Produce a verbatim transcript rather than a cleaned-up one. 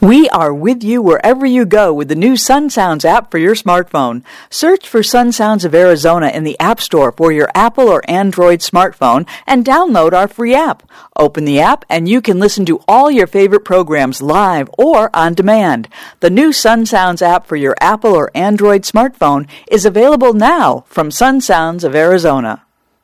We are with you wherever you go with the new Sun Sounds app for your smartphone. Search for Sun Sounds of Arizona in the App Store for your Apple or Android smartphone and download our free app. Open the app and you can listen to all your favorite programs live or on demand. The new Sun Sounds app for your Apple or Android smartphone is available now from Sun Sounds of Arizona.